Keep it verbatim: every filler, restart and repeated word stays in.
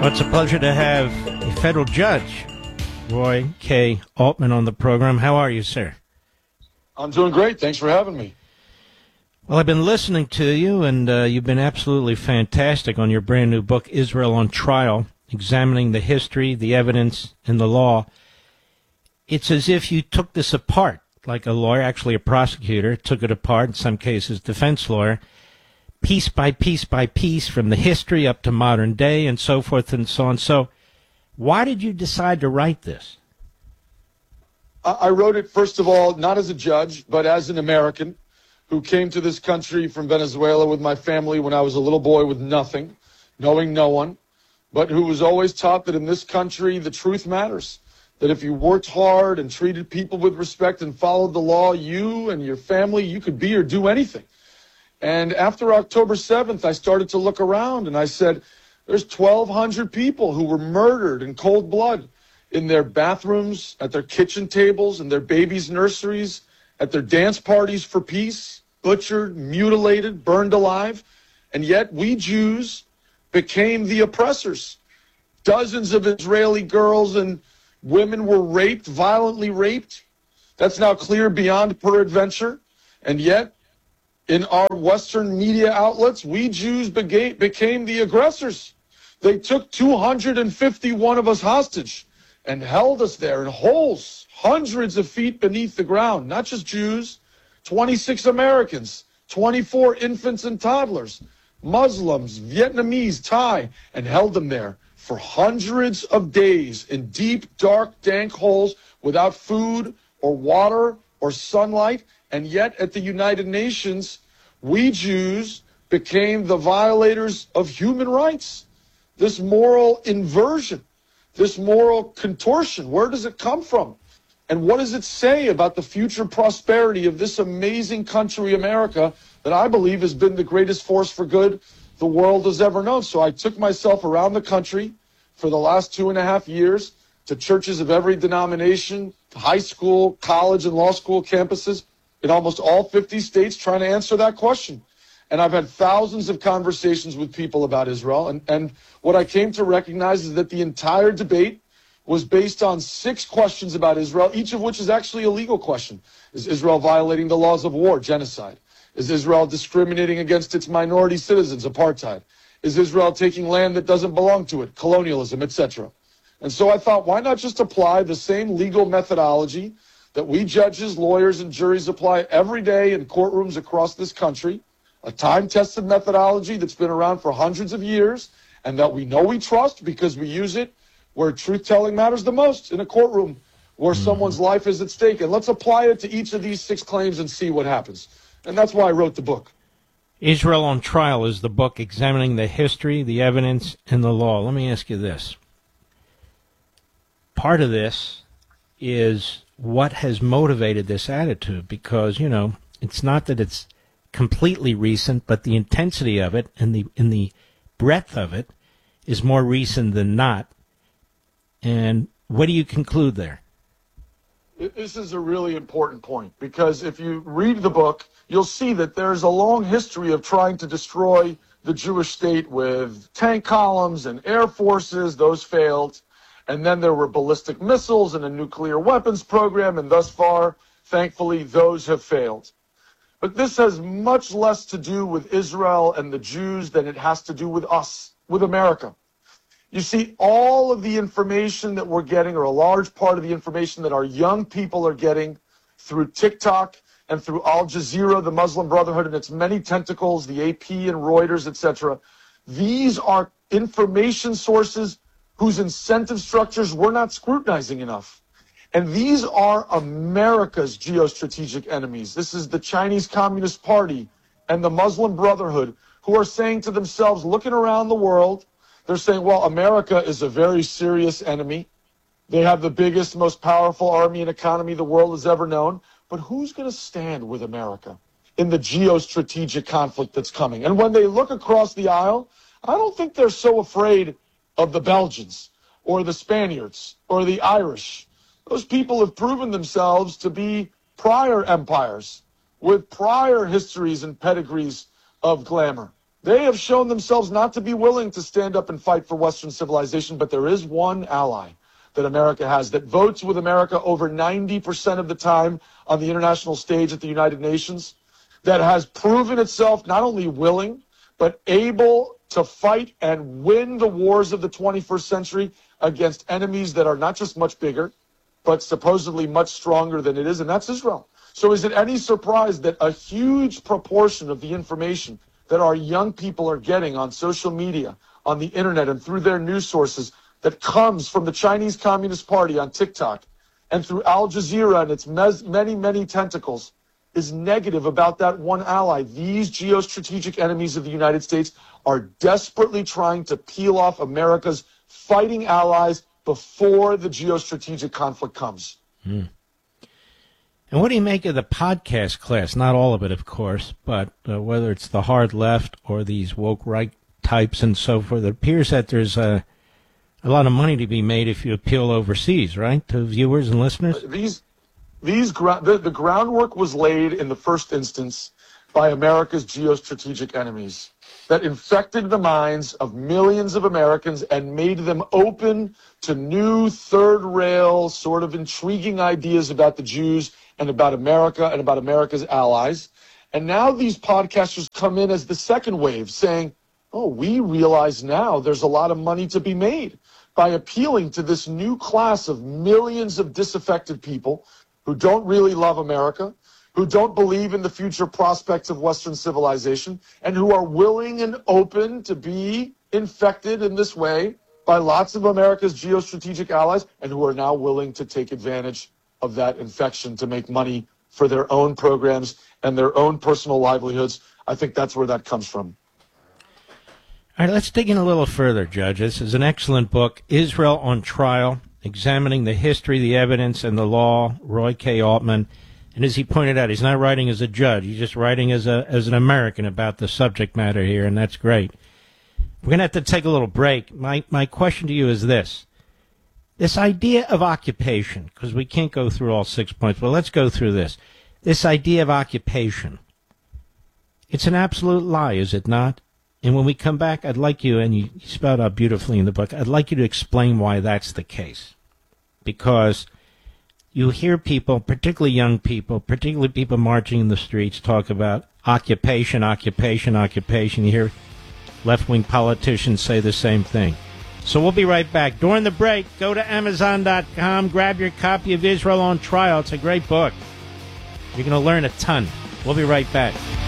Well, it's a pleasure to have a federal judge, Roy K. Altman, on the program. How are you, sir? I'm doing great. Thanks for having me. Well, I've been listening to you, and uh, you've been absolutely fantastic on your brand new book, Israel on Trial, examining the history, the evidence, and the law. It's as if you took this apart, like a lawyer, actually a prosecutor, took it apart, in some cases defense lawyer, piece by piece by piece, from the history up to modern day and so forth and so on. So why did you decide to write this? I wrote it, first of all, not as a judge, but as an American who came to this country from Venezuela with my family when I was a little boy with nothing, knowing no one, but who was always taught that in this country the truth matters, that if you worked hard and treated people with respect and followed the law, you and your family, you could be or do anything. And after October seventh, I started to look around and I said, there's twelve hundred people who were murdered in cold blood in their bathrooms, at their kitchen tables, in their babies' nurseries, at their dance parties for peace, butchered, mutilated, burned alive. And yet we Jews became the oppressors. Dozens of Israeli girls and women were raped, violently raped. That's now clear beyond peradventure. And yet, in our Western media outlets, we Jews beca- became the aggressors. They took two hundred fifty-one of us hostage and held us there in holes, hundreds of feet beneath the ground. Not just Jews, twenty-six Americans, twenty-four infants and toddlers, Muslims, Vietnamese, Thai, and held them there for hundreds of days in deep, dark, dank holes without food or water or sunlight. And yet at the United Nations, we Jews became the violators of human rights. This moral inversion, this moral contortion, where does it come from? And what does it say about the future prosperity of this amazing country, America, that I believe has been the greatest force for good the world has ever known? So I took myself around the country for the last two and a half years to churches of every denomination, high school, college, and law school campuses in almost all fifty states, trying to answer that question. And I've had thousands of conversations with people about Israel. And, and what I came to recognize is that the entire debate was based on six questions about Israel, each of which is actually a legal question. Is Israel violating the laws of war, genocide? Is Israel discriminating against its minority citizens, apartheid? Is Israel taking land that doesn't belong to it, colonialism, et cetera? And so I thought, why not just apply the same legal methodology that we judges, lawyers, and juries apply every day in courtrooms across this country, a time-tested methodology that's been around for hundreds of years and that we know we trust because we use it where truth-telling matters the most, in a courtroom where mm-hmm. someone's life is at stake. And let's apply it to each of these six claims and see what happens. And that's why I wrote the book. Israel on Trial is the book examining the history, the evidence, and the law. Let me ask you this. Part of this is what has motivated this attitude, because, you know, it's not that it's completely recent, but the intensity of it and the and the breadth of it is more recent than not. And what do you conclude there? This is a really important point, because if you read the book, you'll see that there's a long history of trying to destroy the Jewish state with tank columns and air forces. Those failed. And then there were ballistic missiles and a nuclear weapons program, and thus far, thankfully, those have failed. But this has much less to do with Israel and the Jews than it has to do with us, with America. You see, all of the information that we're getting, or a large part of the information that our young people are getting through TikTok and through Al Jazeera, the Muslim Brotherhood, and its many tentacles, the A P and Reuters, et cetera, these are information sources whose incentive structures we're not scrutinizing enough. And these are America's geostrategic enemies. This is the Chinese Communist Party and the Muslim Brotherhood, who are saying to themselves, looking around the world, they're saying, well, America is a very serious enemy. They have the biggest, most powerful army and economy the world has ever known. But who's going to stand with America in the geostrategic conflict that's coming? And when they look across the aisle, I don't think they're so afraid of the Belgians or the Spaniards or the Irish. Those people have proven themselves to be prior empires with prior histories and pedigrees of glamour. They have shown themselves not to be willing to stand up and fight for Western civilization, but there is one ally that America has that votes with America over ninety percent of the time on the international stage at the United Nations, that has proven itself not only willing, but able to fight and win the wars of the twenty-first century against enemies that are not just much bigger, but supposedly much stronger than it is, and that's Israel. So is it any surprise that a huge proportion of the information that our young people are getting on social media, on the internet, and through their news sources that comes from the Chinese Communist Party on TikTok and through Al Jazeera and its mes- many, many tentacles is negative about that one ally? These geostrategic enemies of the United States are desperately trying to peel off America's fighting allies before the geostrategic conflict comes. Hmm. And what do you make of the podcast class? Not all of it, of course, but uh, whether it's the hard left or these woke right types and so forth, it appears that there's a, a lot of money to be made if you appeal overseas, right, to viewers and listeners? These, these gra- the, the groundwork was laid in the first instance by America's geostrategic enemies that infected the minds of millions of Americans and made them open to new third rail sort of intriguing ideas about the Jews and about America and about America's allies. And now these podcasters come in as the second wave saying, oh, we realize now there's a lot of money to be made by appealing to this new class of millions of disaffected people who don't really love America, who don't believe in the future prospects of Western civilization, and who are willing and open to be infected in this way by lots of America's geostrategic allies, and who are now willing to take advantage of that infection to make money for their own programs and their own personal livelihoods. I think that's where that comes from. All right, let's dig in a little further, Judge. This is an excellent book, Israel on Trial, Examining the History, the Evidence, and the Law, Roy K. Altman. And as he pointed out, he's not writing as a judge. He's just writing as a as an American about the subject matter here, and that's great. We're going to have to take a little break. My, my question to you is this. This idea of occupation, because we can't go through all six points, but let's go through this. This idea of occupation, it's an absolute lie, is it not? And when we come back, I'd like you, and you, you spelled out beautifully in the book, I'd like you to explain why that's the case. Because you hear people, particularly young people, particularly people marching in the streets, talk about occupation, occupation, occupation. You hear left-wing politicians say the same thing. So we'll be right back. During the break, go to Amazon dot com, grab your copy of Israel on Trial. It's a great book. You're going to learn a ton. We'll be right back.